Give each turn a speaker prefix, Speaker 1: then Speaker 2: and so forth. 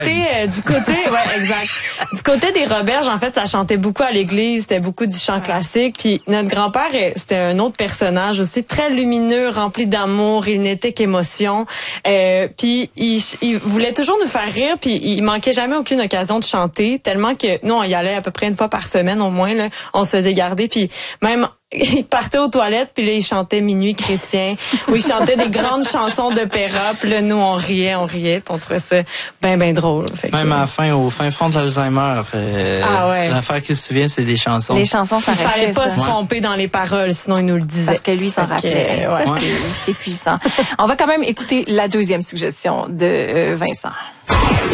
Speaker 1: Du côté des Roberges, en fait, ça chantait beaucoup à l'église, c'était beaucoup du chant classique. Puis notre grand-père, c'était un autre personnage aussi, très lumineux, rempli d'amour, il n'était qu'émotion. Puis il voulait toujours nous faire rire, puis il manquait jamais aucune occasion de chanter, tellement que nous, on y allait à peu près une fois par semaine au moins, là, on se faisait garder, puis même il partait aux toilettes, puis là, il chantait Minuit chrétien, où il chantait des grandes chansons d'opéra, puis là, nous, on riait, puis on trouvait ça ben drôle.
Speaker 2: Même à la fin, au fin fond de l'Alzheimer, l'affaire qui se souvient, c'est des chansons.
Speaker 3: Les chansons, ça restait.
Speaker 1: Il fallait pas se tromper dans les paroles, sinon il nous le disait.
Speaker 3: Parce que lui, s'en rappelait. C'est puissant. On va quand même écouter la deuxième suggestion de Vincent.